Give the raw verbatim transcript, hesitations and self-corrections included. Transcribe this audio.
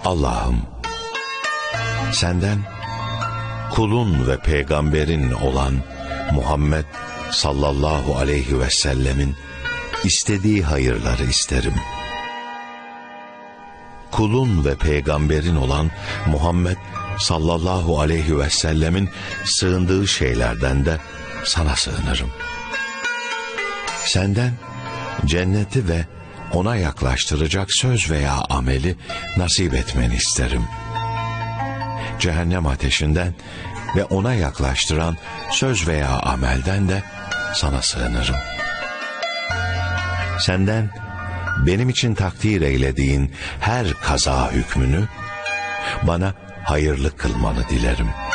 Allah'ım, senden kulun ve peygamberin olan Muhammed sallallahu aleyhi ve sellemin istediği hayırları isterim. Kulun ve peygamberin olan Muhammed sallallahu aleyhi ve sellemin sığındığı şeylerden de sana sığınırım. Senden cenneti ve ona yaklaştıracak söz veya ameli nasip etmeni isterim. Cehennem ateşinden ve ona yaklaştıran söz veya amelden de sana sığınırım. Senden benim için takdir eylediğin her kaza hükmünü bana hayırlı kılmanı dilerim.